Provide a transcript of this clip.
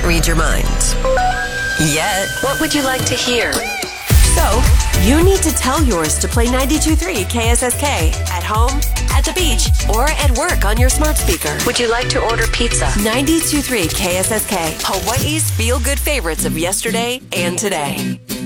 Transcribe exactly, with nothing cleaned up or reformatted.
read your mind. Yet. What would you like to hear? So, you need to tell yours to play ninety-two point three K S S K at home, at the beach, or at work on your smart speaker. Would you like to order pizza? ninety-two point three K S S K, Hawaii's feel-good favorites of yesterday and today.